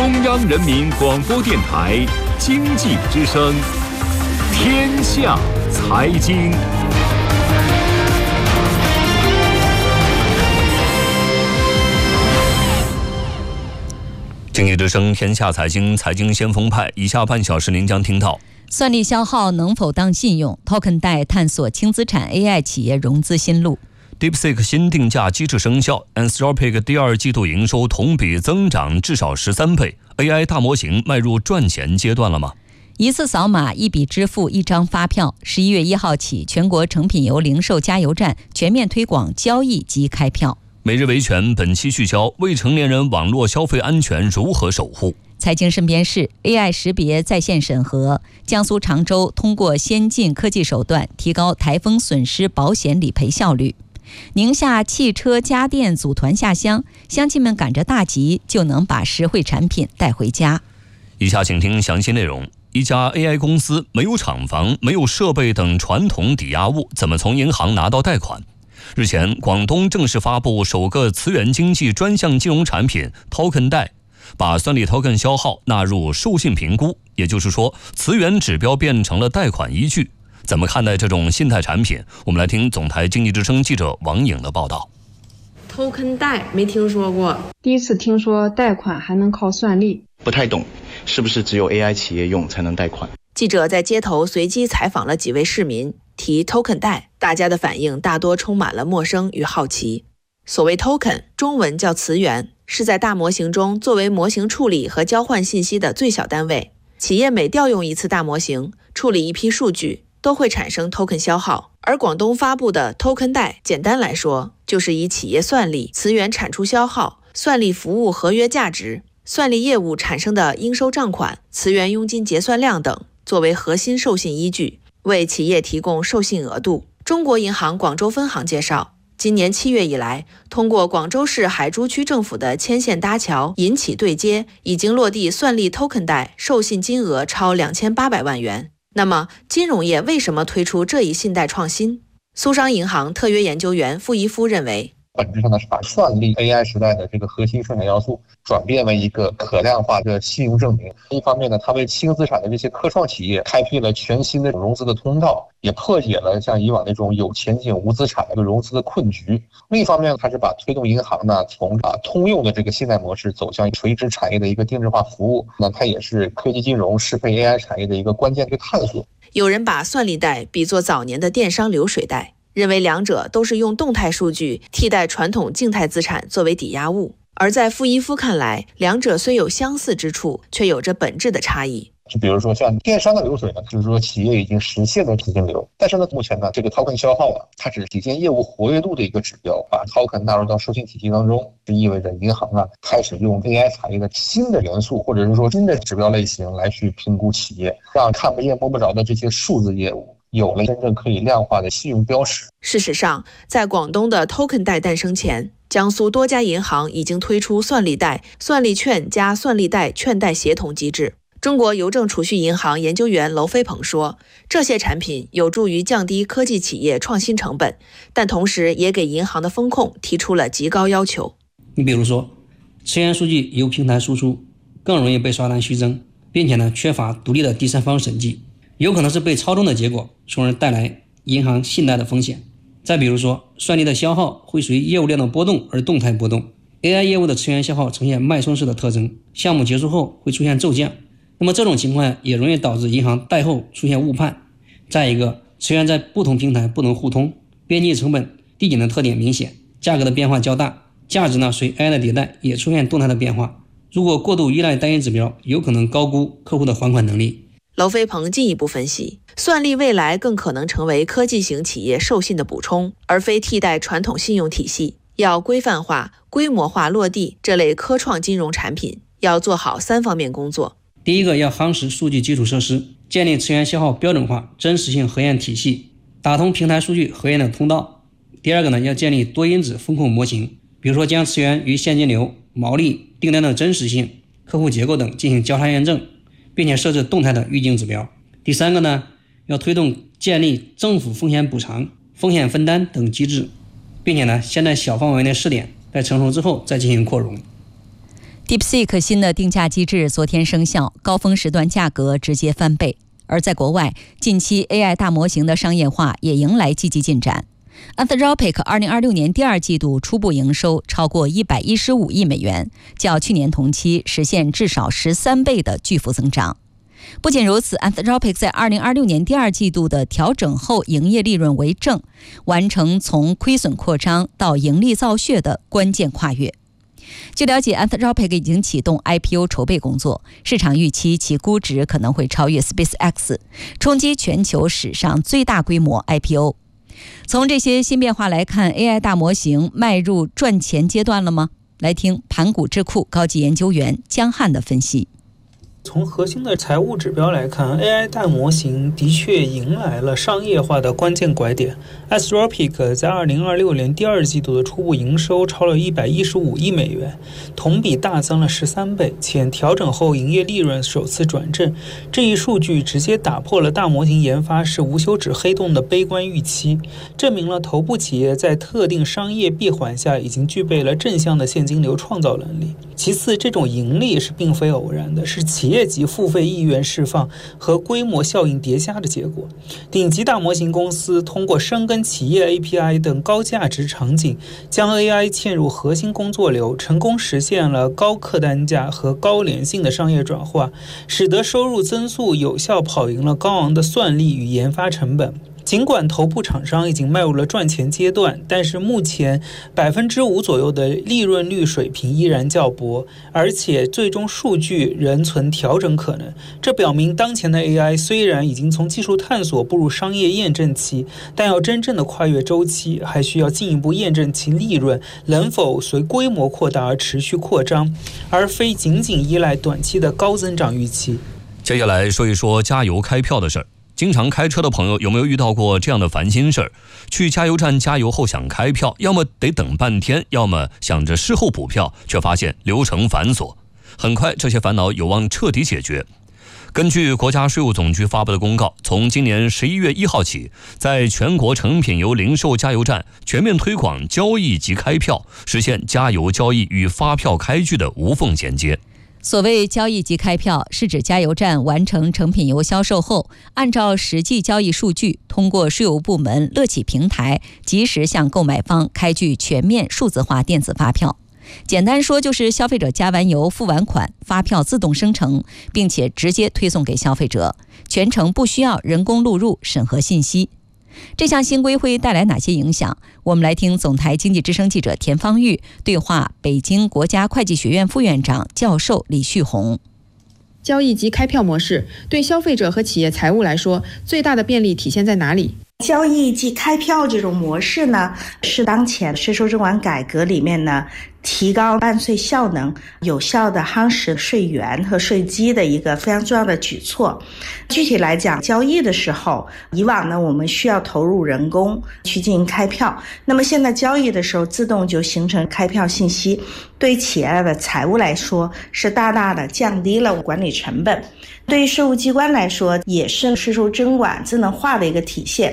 中央人民广播电台经济之声，天下财经。经济之声天下财经，财经先锋派，以下半小时您将听到： 算力消耗能否当信用 ？Token 贷探索轻资产 AI 企业融资新路。 DeepSeek 新定价机制生效 ，Anthropic 第二季度营收同比增长至少13倍 ，AI 大模型迈入赚钱阶段了吗？ 一次扫码，一笔支付，一张发票。11月1号起，全国成品油零售加油站全面推广交易及开票。 每日维权本期聚焦未成年人网络消费安全如何守护。 财经身边事 AI 识别在线审核，江苏常州通过先进科技手段提高台风损失保险理赔效率。宁夏汽车家电组团下乡，乡亲们赶着大集就能把实惠产品带回家。 以下请听详细内容。一家 AI 公司没有厂房、没有设备等传统抵押物，怎么从银行拿到贷款？日前，广东正式发布首个磁源经济专项金融产品 Token 贷，把算力 Token 消耗纳入授信评估，也就是说，磁源指标变成了贷款依据。怎么看待这种信贷产品？我们来听总台经济之声记者王颖的报道。 Token 贷没听说过， 第一次听说贷款还能靠算力， 不太懂，是不是只有 AI 企业用才能贷款？ 记者在街头随机采访了几位市民，提 Token 贷，大家的反应大多充满了陌生与好奇。所谓 Token， 中文叫词源，是在大模型中作为模型处理和交换信息的最小单位。企业每调用一次大模型，处理一批数据，都会产生 Token 消耗。而广东发布的 Token 贷，简单来说，就是以企业算力、词源产出消耗、算力服务合约价值、算力业务产生的应收账款、词源佣金结算量等作为核心授信依据，为企业提供授信额度。中国银行广州分行介绍，今年7月以来，通过广州市海珠区政府的牵线搭桥、银企对接，已经落地算力 Token 贷授信金额超2800万元。那么，金融业为什么推出这一信贷创新？苏商银行特约研究员傅一夫认为， 本质上呢是把算力 AI 时代的这个核心生产要素转变为一个可量化的信用证明。一方面呢，它为轻资产的这些科创企业开辟了全新的融资的通道，也破解了像以往那种有前景无资产的融资的困局。另一方面，它是把推动银行呢从通用的这个信贷模式走向垂直产业的一个定制化服务。那它也是科技金融适配 AI 产业的一个关键的探索。 有人把算力贷比作早年的电商流水贷，认为两者都是用动态数据替代传统静态资产作为抵押物。而在傅一夫看来，两者虽有相似之处，却有着本质的差异。 就比如说像电商的流水呢，就是说企业已经实现了资金流，但是呢，目前呢，这个 Token 消耗它只是体现业务活跃度的一个指标，把 Token 纳入到授信体系当中，就意味着银行开始用 AI 产业的新的元素，或者是说新的指标类型来去评估企业，让看不见摸不着的这些数字业务有了真正可以量化的信用标识。 事实上，在广东的 Token 贷诞生前，江苏多家银行已经推出算力贷、算力券加算力贷券贷协同机制。中国邮政储蓄银行研究员娄飞鹏说，这些产品有助于降低科技企业创新成本，但同时也给银行的风控提出了极高要求。 你比如说，磁源数据由平台输出，更容易被刷单虚增，并且缺乏独立的第三方审计，有可能是被操纵的结果，从而带来银行信贷的风险。再比如说，算力的消耗会随业务量的波动而动态波动， AI 业务的磁源消耗呈现脉冲式的特征，项目结束后会出现骤降。那么这种情况也容易导致银行贷后出现误判。再一个，磁源在不同平台不能互通，边际成本递减的特点明显，价格的变化较大，价值随 AI 的迭代也出现动态的变化。如果过度依赖单一指标，有可能高估客户的还款能力。 娄飞鹏进一步分析，算力未来更可能成为科技型企业授信的补充，而非替代传统信用体系。要规范化、规模化落地这类科创金融产品，要做好3方面工作。 第一个，要夯实数据基础设施，建立磁源消耗标准化、真实性核验体系，打通平台数据核验的通道。第二个呢，要建立多因子风控模型，比如说将磁源与现金流、毛利、订单的真实性、客户结构等进行交叉验证，并且设置动态的预警指标。第三个呢，要推动建立政府风险补偿、风险分担等机制，并且先在小范围内试点，在成熟之后再进行扩容。 DeepSeek 新的定价机制昨天生效，高峰时段价格直接翻倍。而在国外，近期 AI 大模型的商业化也迎来积极进展。Anthropic 2026年第二季度初步营收超过115亿美元，较去年同期实现至少13倍的巨幅增长。不仅如此， Anthropic 在2026年第二季度的调整后营业利润为正，完成从亏损扩张到盈利造血的关键跨越。据了解， Anthropic 已经启动 IPO 筹备工作，市场预期其估值可能会超越 SpaceX， 冲击全球史上最大规模 IPO。 从这些新变化来看， AI 大模型迈入赚钱阶段了吗？来听盘古智库高级研究员江汉的分析。 从核心的财务指标来看， AI 大模型的确迎来了商业化的关键拐点。Anthropic 在2026年第二季度的初步营收超了115亿美元，同比大增了13倍，且调整后营业利润首次转正。这一数据直接打破了大模型研发是无休止黑洞的悲观预期，证明了头部企业在特定商业闭环下已经具备了正向的现金流创造能力。其次，这种盈利是并非偶然的，是企业级付费意愿释放和规模效应叠加的结果。顶级大模型公司通过深耕企业 API 等高价值场景，将 AI 嵌入核心工作流，成功实现了高客单价和高粘性的商业转化，使得收入增速有效跑赢了高昂的算力与研发成本。尽管头部厂商已经迈入了赚钱阶段，但是目前5%左右的利润率水平依然较薄，而且最终数据仍存调整可能。这表明当前的 AI 虽然已经从技术探索步入商业验证期，但要真正的跨越周期，还需要进一步验证其利润能否随规模扩大而持续扩张，而非仅仅依赖短期的高增长预期。 接下来说一说加油开票的事儿。经常开车的朋友有没有遇到过这样的烦心事儿？去加油站加油后想开票，要么得等半天，要么想着事后补票，却发现流程繁琐。很快这些烦恼有望彻底解决。根据国家税务总局发布的公告，从今年11月1号起，在全国成品油零售加油站全面推广交易及开票，实现加油交易与发票开具的无缝衔接。 所谓交易及开票，是指加油站完成成品油销售后，按照实际交易数据，通过税务部门乐企平台及时向购买方开具全面数字化电子发票。简单说，就是消费者加完油付完款，发票自动生成，并且直接推送给消费者，全程不需要人工录入审核信息。这项新规会带来哪些影响？我们来听总台经济之声记者田方玉对话北京国家会计学院副院长教授李旭红。 交易及开票模式对消费者和企业财务来说，最大的便利体现在哪里？ 交易及开票这种模式呢，是当前税收征管改革里面呢，提高办税效能、有效的夯实税源和税基的一个非常重要的举措。具体来讲，交易的时候，以往呢我们需要投入人工去进行开票，那么现在交易的时候自动就形成开票信息，对企业的财务来说是大大的降低了管理成本。对于税务机关来说，也是税收征管智能化的一个体现。